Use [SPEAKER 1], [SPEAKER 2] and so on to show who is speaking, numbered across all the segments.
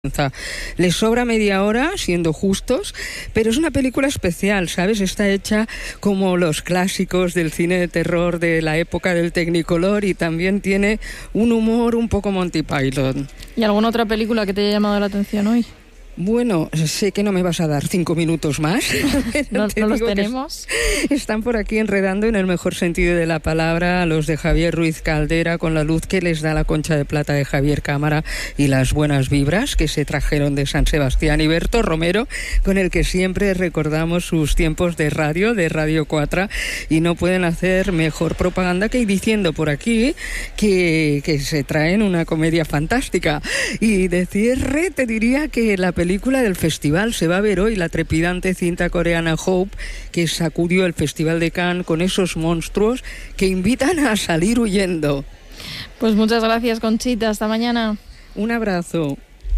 [SPEAKER 1] Les sobra media hora, siendo justos, pero es una película especial, ¿sabes? Está hecha como los clásicos del cine de terror de la época del Technicolor y también tiene un humor un poco Monty Python.
[SPEAKER 2] ¿Y alguna otra película que te haya llamado la atención hoy?
[SPEAKER 1] Bueno, sé que no me vas a dar 5 minutos más.
[SPEAKER 2] No los tenemos.
[SPEAKER 1] Están por aquí enredando en el mejor sentido de la palabra a los de Javier Ruiz Caldera con la luz que les da la concha de plata de Javier Cámara y las buenas vibras que se trajeron de San Sebastián, y Berto Romero, con el que siempre recordamos sus tiempos de Radio 4, y no pueden hacer mejor propaganda que ir diciendo por aquí que se traen una comedia fantástica. Y de cierre te diría que la película del festival se va a ver hoy, la trepidante cinta coreana Hope, que sacudió el Festival de Cannes con esos monstruos que invitan a salir huyendo.
[SPEAKER 2] Pues muchas gracias, Conchita, hasta mañana.
[SPEAKER 1] Un abrazo.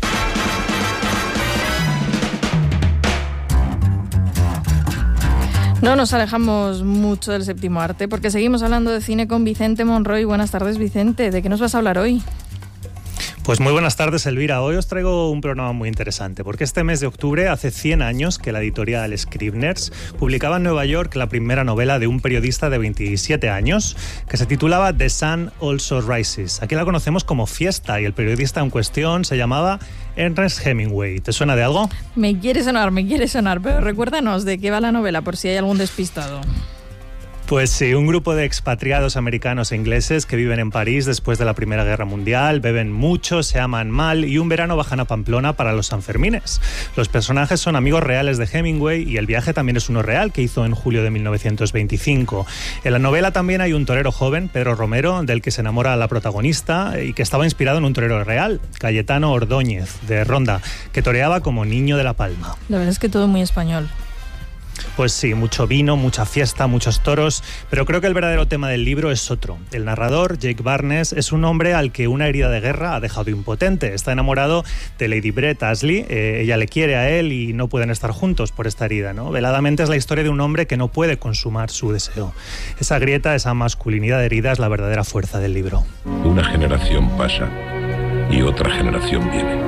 [SPEAKER 2] No nos alejamos mucho del séptimo arte porque seguimos hablando de cine con Vicente Monroy. Buenas tardes, Vicente. ¿De qué nos vas a hablar hoy?
[SPEAKER 3] Pues muy buenas tardes, Elvira. Hoy os traigo un programa muy interesante, porque este mes de octubre, hace 100 años, que la editorial Scribners publicaba en Nueva York la primera novela de un periodista de 27 años, que se titulaba The Sun Also Rises. Aquí la conocemos como Fiesta, y el periodista en cuestión se llamaba Ernest Hemingway. ¿Te suena de algo?
[SPEAKER 2] Me quiere sonar, pero recuérdanos de qué va la novela, por si hay algún despistado.
[SPEAKER 3] Pues sí, un grupo de expatriados americanos e ingleses que viven en París después de la Primera Guerra Mundial, beben mucho, se aman mal y un verano bajan a Pamplona para los Sanfermines. Los personajes son amigos reales de Hemingway y el viaje también es uno real que hizo en julio de 1925. En la novela también hay un torero joven, Pedro Romero, del que se enamora la protagonista y que estaba inspirado en un torero real, Cayetano Ordóñez, de Ronda, que toreaba como niño de La Palma.
[SPEAKER 2] La verdad es que todo muy español.
[SPEAKER 3] Pues sí, mucho vino, mucha fiesta, muchos toros, pero creo que el verdadero tema del libro es otro. El narrador, Jake Barnes, es un hombre al que una herida de guerra ha dejado impotente. Está enamorado de Lady Brett Ashley, ella le quiere a él y no pueden estar juntos por esta herida, ¿no? Veladamente es la historia de un hombre que no puede consumar su deseo. Esa grieta, esa masculinidad herida es la verdadera fuerza del libro.
[SPEAKER 4] Una generación pasa y otra generación viene.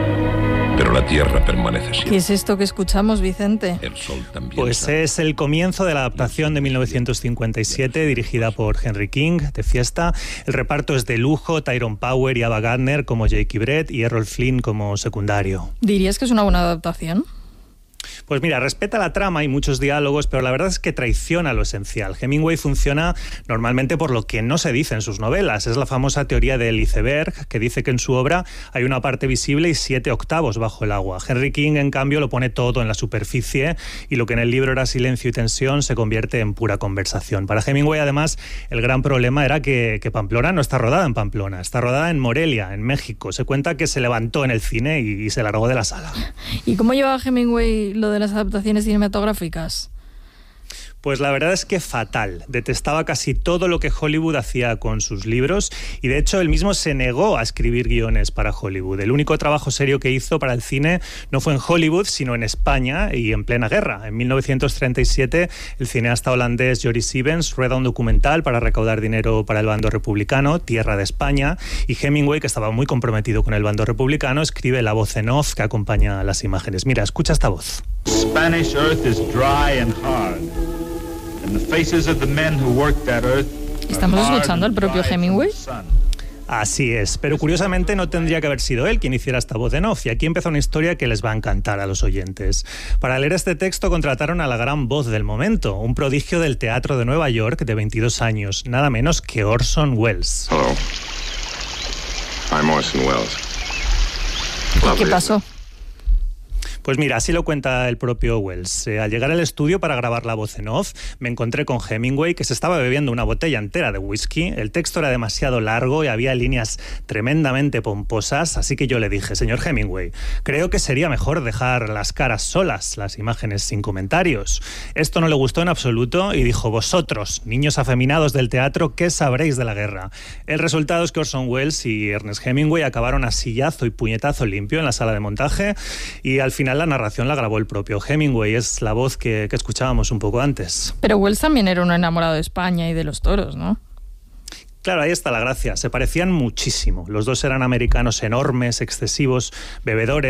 [SPEAKER 4] Pero la tierra permanece siempre.
[SPEAKER 2] ¿Qué es esto que escuchamos, Vicente?
[SPEAKER 4] El sol también.
[SPEAKER 3] Pues es el comienzo de la adaptación de 1957 dirigida por Henry King, de Fiesta. El reparto es de lujo, Tyrone Power y Ava Gardner como Jake y Brett y Errol Flynn como secundario.
[SPEAKER 2] ¿Dirías que es una buena adaptación?
[SPEAKER 3] Pues mira, respeta la trama y muchos diálogos, pero la verdad es que traiciona lo esencial. Hemingway funciona normalmente por lo que no se dice en sus novelas. Es la famosa teoría del iceberg, que dice que en su obra hay una parte visible y 7 octavos bajo el agua. Henry King, en cambio, lo pone todo en la superficie y lo que en el libro era silencio y tensión se convierte en pura conversación. Para Hemingway, además, el gran problema era que Pamplona no está rodada en Pamplona, está rodada en Morelia, en México. Se cuenta que se levantó en el cine y se largó de la sala.
[SPEAKER 2] ¿Y cómo llevaba Hemingway lo de las adaptaciones cinematográficas?
[SPEAKER 3] Pues la verdad es que fatal. Detestaba casi todo lo que Hollywood hacía con sus libros y de hecho él mismo se negó a escribir guiones para Hollywood. El único trabajo serio que hizo para el cine no fue en Hollywood, sino en España y en plena guerra. En 1937 el cineasta holandés Joris Ivens rueda un documental para recaudar dinero para el bando republicano, Tierra de España, y Hemingway, que estaba muy comprometido con el bando republicano, escribe la voz en off que acompaña las imágenes. Mira, escucha esta voz.
[SPEAKER 5] Spanish earth is dry and hard. And the faces of the men who worked that earth.
[SPEAKER 2] ¿Estamos escuchando al propio Hemingway?
[SPEAKER 3] Así es, pero curiosamente no tendría que haber sido él quien hiciera esta voz en off, y aquí empieza una historia que les va a encantar a los oyentes. Para leer este texto contrataron a la gran voz del momento, un prodigio del teatro de Nueva York de 22 años, nada menos que Orson Welles.
[SPEAKER 4] Hello. I'm Orson Welles.
[SPEAKER 2] ¿Qué pasó?
[SPEAKER 3] Pues mira, así lo cuenta el propio Welles. Al llegar al estudio para grabar la voz en off, me encontré con Hemingway, que se estaba bebiendo una botella entera de whisky. El texto era demasiado largo y había líneas tremendamente pomposas, así que yo le dije: señor Hemingway, creo que sería mejor dejar las caras solas, las imágenes sin comentarios. Esto no le gustó en absoluto y dijo: vosotros, niños afeminados del teatro, ¿qué sabréis de la guerra? El resultado es que Orson Welles y Ernest Hemingway acabaron a sillazo y puñetazo limpio en la sala de montaje y al final la narración la grabó el propio Hemingway, es la voz que escuchábamos un poco antes.
[SPEAKER 2] Pero Welles también era un enamorado de España y de los toros, ¿no?
[SPEAKER 3] Claro, ahí está la gracia. Se parecían muchísimo. Los dos eran americanos enormes, excesivos, bebedores.